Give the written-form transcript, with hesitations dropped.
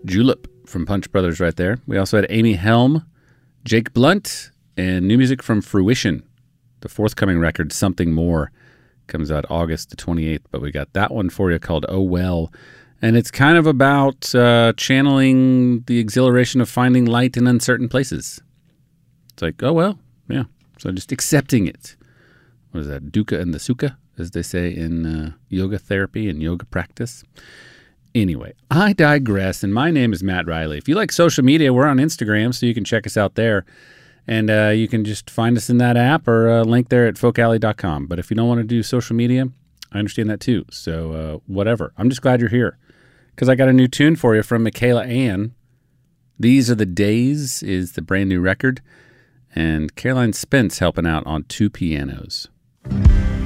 Julep from Punch Brothers right there. We also had Amy Helm, Jake Blunt, and new music from Fruition. The forthcoming record, Something More, comes out August the 28th, but we got that one for you called Oh Well. And it's kind of about channeling the exhilaration of finding light in uncertain places. It's like, oh well, yeah. So just accepting it. What is that? Dukkha and the Sukha, as they say in yoga therapy and yoga practice. Anyway, I digress, and my name is Matt Riley. If you like social media, we're on Instagram, so you can check us out there. And you can just find us in that app or link there at folkalley.com. But if you don't want to do social media, I understand that too. So whatever. I'm just glad you're here. Because I got a new tune for you from Michaela Ann. These Are the Days is the brand new record. And Caroline Spence helping out on two pianos.